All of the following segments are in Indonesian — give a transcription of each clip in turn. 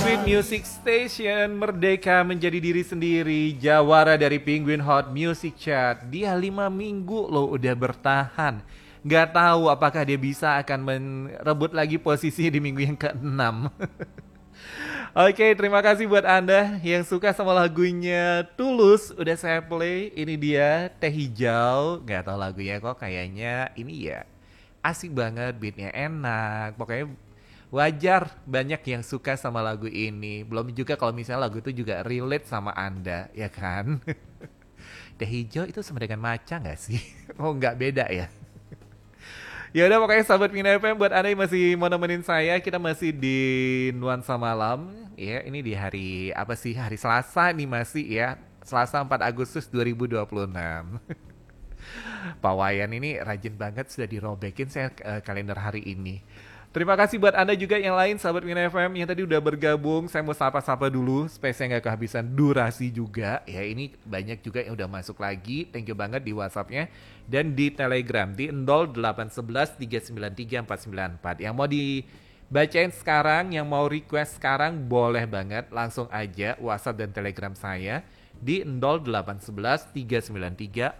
Sweet Music Station, merdeka menjadi diri sendiri, jawara dari Penguin Hot Music Chart. Dia 5 minggu loh udah bertahan. Gak tahu apakah dia bisa akan merebut lagi posisi di minggu yang ke-6. Oke, terima kasih buat Anda yang suka sama lagunya Tulus. Udah saya play, ini dia Teh Hijau. Gak tahu lagunya kok kayaknya ini ya asik banget, beatnya enak. Pokoknya wajar banyak yang suka sama lagu ini. Belum juga kalau misalnya lagu itu juga relate sama Anda, ya kan? Teh hijau itu sama dengan maca nggak sih? Oh nggak beda ya? Ya udah pokoknya sahabat Mina FM buat Anda yang masih mau nemenin saya, kita masih di Nuansa Malam. Ya ini di hari apa sih? Hari Selasa nih masih ya. Selasa 4 Agustus 2026. Pak Wayan ini rajin banget sudah dirobekin saya kalender hari ini. Terima kasih buat Anda juga yang lain sahabat Mina FM yang tadi udah bergabung. Saya mau sapa-sapa dulu supaya saya nggak kehabisan durasi juga. Ya ini banyak juga yang udah masuk lagi. Thank you banget di WhatsApp-nya dan di Telegram di 0811 393 494. Yang mau dibacain sekarang, yang mau request sekarang boleh banget langsung aja WhatsApp dan Telegram saya di 0811 393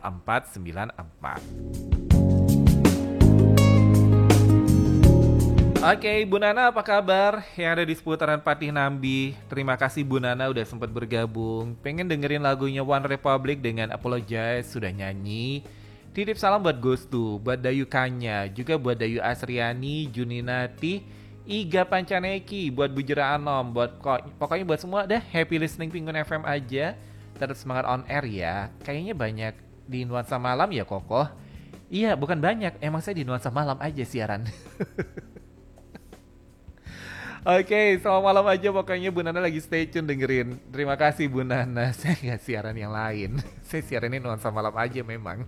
494. Oke, Bu Nana apa kabar? Yang ada di seputaran Patih Nambi. Terima kasih Bu Nana udah sempat bergabung. Pengen dengerin lagunya One Republic dengan Apologize, sudah nyanyi. Titip salam buat Gustu, buat Dayu Kanya, juga buat Dayu Asriani, Juninati, Iga Pancaneki, buat Bujera Anom, pokoknya buat semua deh. Happy listening Penguin FM aja. Tetap semangat on air ya. Kayaknya banyak di Nuansa Malam ya Kokoh. Iya, bukan banyak. Emang saya di Nuansa Malam aja siaran. Oke, selamat malam aja pokoknya Bu Nana lagi stay tune dengerin. Terima kasih Bu Nana, saya nggak siaran yang lain. Saya siaran ini nuansa malam aja memang.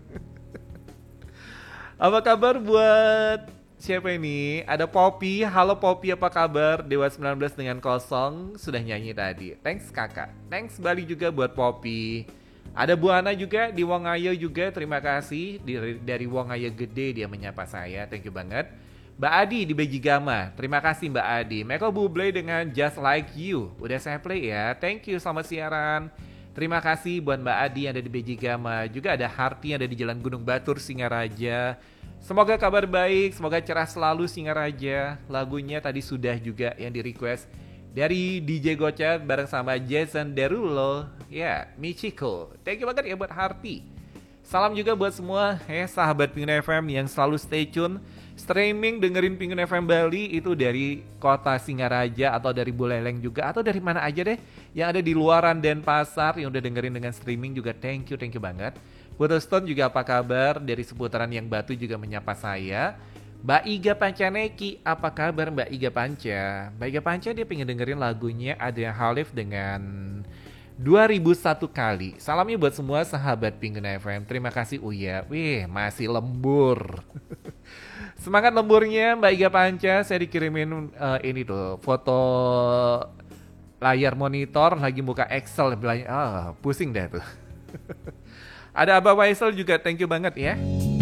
Apa kabar buat siapa ini? Ada Poppy, halo Poppy apa kabar? Dewa 19 dengan kosong, sudah nyanyi tadi. Thanks kakak, thanks Bali juga buat Poppy. Ada Bu Ana juga di Wongayo juga, terima kasih. Dari Wongayo Gede dia menyapa saya, thank you banget. Mbak Adi di Bejigama, terima kasih Mbak Adi. Michael Bublé dengan Just Like You, udah saya play ya. Thank you, selamat siaran. Terima kasih buat Mbak Adi yang ada di Bejigama. Juga ada Harti yang ada di Jalan Gunung Batur, Singaraja. Semoga kabar baik, semoga cerah selalu Singaraja. Lagunya tadi sudah juga yang di request dari DJ Gocet bareng sama Jason Derulo. Ya, Michiko. Thank you banget ya buat Harti. Salam juga buat semua sahabat Penguin FM yang selalu stay tune. Streaming dengerin Penguin FM Bali itu dari kota Singaraja atau dari Buleleng juga atau dari mana aja deh yang ada di luaran Denpasar yang udah dengerin dengan streaming juga thank you banget. Waterstone juga apa kabar dari seputaran Yang Batu juga menyapa saya. Mbak Iga Pancaneki, apa kabar Mbak Iga Panca? Mbak Iga Panca dia pengen dengerin lagunya Adrian Halif dengan 2001 kali. Salamnya buat semua sahabat Penguin FM. Terima kasih Uya. Wih, masih lembur. Semangat lemburnya Mbak Iga Panca. Saya dikirimin ini tuh foto layar monitor lagi buka Excel. Pusing deh tuh. Ada Abah Waisel juga, thank you banget ya.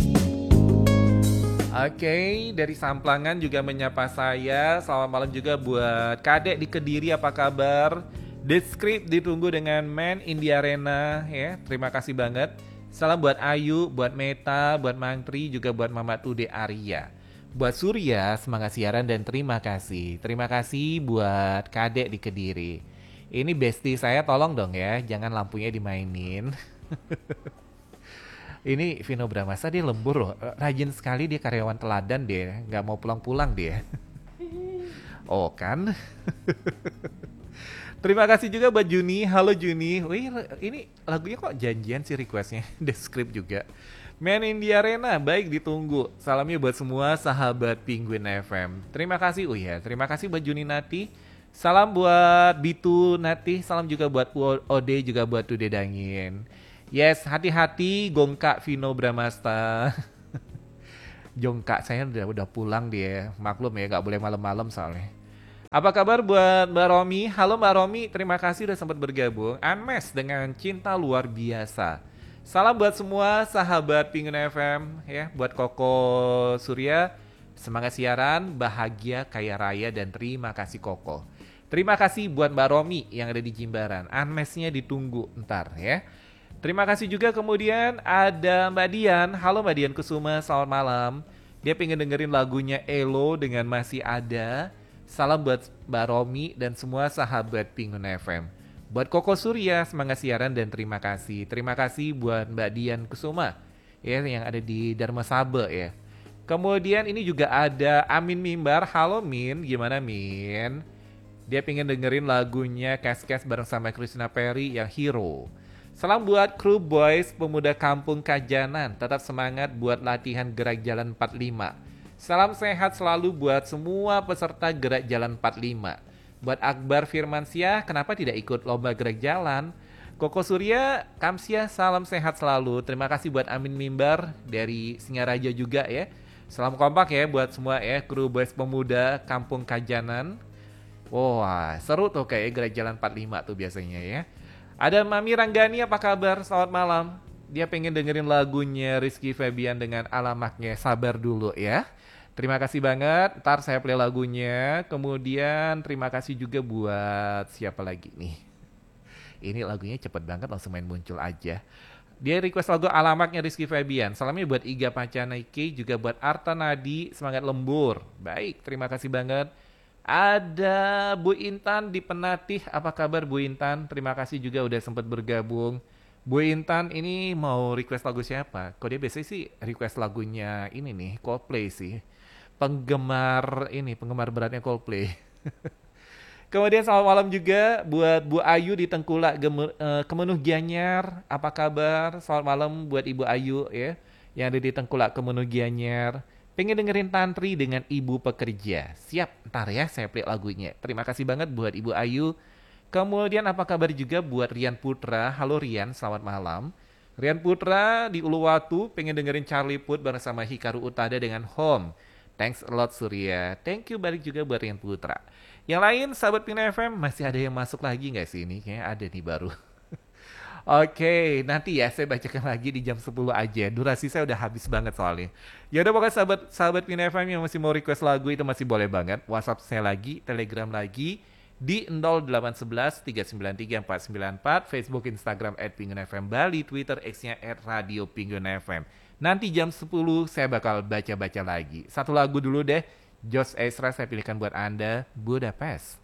Oke, dari Samplangan juga menyapa saya. Selamat malam juga buat Kadek di Kediri, apa kabar? The Script ditunggu dengan Man in the Arena ya. Terima kasih banget. Salam buat Ayu, buat Meta, buat Mangtri, juga buat Mama Tude Arya. Buat Surya, semangat siaran dan terima kasih. Terima kasih buat Kadek di Kediri. Ini bestie saya tolong dong ya, jangan lampunya dimainin. Ini Vino Bramasta dia lembur loh, rajin sekali dia karyawan teladan dia, gak mau pulang-pulang dia. Oh kan? Terima kasih juga buat Juni. Halo Juni. Wih, ini lagunya kok janjian sih requestnya. The Script juga. Man in the Arena, baik ditunggu. Salamnya buat semua sahabat Penguin FM. Terima kasih Uya. Terima kasih buat Juni Nati. Salam buat Bitu Nati. Salam juga buat Ode, juga buat Tude Dangin. Yes, hati-hati Gongka Vino Bramasta. Jongkak saya udah pulang dia. Maklum ya, gak boleh malam-malam soalnya. Apa kabar buat Mbak Romi? Halo Mbak Romi, terima kasih udah sempat bergabung. Unmesh dengan Cinta Luar Biasa. Salam buat semua sahabat Penguin FM ya, buat Koko Surya. Semangat siaran, bahagia, kaya raya dan terima kasih Koko. Terima kasih buat Mbak Romi yang ada di Jimbaran. Unmeshnya ditunggu ntar ya. Terima kasih juga kemudian ada Mbak Dian. Halo Mbak Dian Kusuma, selamat malam. Dia pengen dengerin lagunya Elo dengan Masih Ada. Salam buat Mbak Romi dan semua sahabat Pingun FM. Buat Koko Surya, semangat siaran dan terima kasih. Terima kasih buat Mbak Dian Kusuma ya yang ada di Dharma Sabe ya. Kemudian ini juga ada Amin Mimbar. Halo Min, gimana Min? Dia pengen dengerin lagunya Kes-Kes bareng sama Christina Perry yang Hero. Salam buat kru boys pemuda kampung Kajanan. Tetap semangat buat latihan gerak jalan 45. Salam sehat selalu buat semua peserta gerak jalan 45. Buat Akbar Firmansyah, kenapa tidak ikut lomba gerak jalan? Koko Surya, Kamsyah, salam sehat selalu. Terima kasih buat Amin Mimbar dari Singaraja juga ya. Salam kompak ya buat semua ya kru boys pemuda kampung Kajanan. Wah, seru tuh kayak gerak jalan 45 tuh biasanya ya. Ada Mami Ranggani, apa kabar? Selamat malam. Dia pengen dengerin lagunya Rizky Febian dengan Alamaknya Sabar Dulu ya. Terima kasih banget. Ntar saya play lagunya. Kemudian terima kasih juga buat siapa lagi nih. Ini lagunya cepet banget langsung main muncul aja. Dia request lagu Alamaknya Rizky Febian. Salamnya buat Iga Pacanaiki, juga buat Arta Nadi, semangat lembur. Baik, terima kasih banget. Ada Bu Intan di Penatih, apa kabar Bu Intan? Terima kasih juga udah sempat bergabung. Bu Intan ini mau request lagu siapa? Kok dia biasanya sih request lagunya ini nih, Coldplay sih. Penggemar beratnya Coldplay. Kemudian selamat malam juga buat Bu Ayu di Tengkulak Kemenuh Gianyar. Apa kabar? Selamat malam buat Ibu Ayu ya yang ada di Tengkulak Kemenuh Gianyar. Pengen dengerin Tantri dengan Ibu Pekerja. Siap, ntar ya saya play lagunya. Terima kasih banget buat Ibu Ayu. Kemudian apa kabar juga buat Rian Putra. Halo Rian, selamat malam. Rian Putra di Uluwatu pengen dengerin Charlie Puth bareng sama Hikaru Utada dengan Home. Thanks a lot Surya. Thank you balik juga buat Rian Putra. Yang lain sahabat Pina FM masih ada yang masuk lagi nggak sih ini? Kayaknya ada nih baru. Oke, nanti ya saya bacakan lagi di jam 10 aja. Durasi saya udah habis banget soalnya. Ya udah pokoknya sahabat Pina FM yang masih mau request lagu itu masih boleh banget. WhatsApp saya lagi, Telegram lagi di 0811 393 494, Facebook, Instagram @pingunfm Bali, Twitter X-nya @radiopingunfm. Nanti jam 10 saya bakal baca-baca lagi. Satu lagu dulu deh. Josh Ezra saya pilihkan buat Anda, Budapest.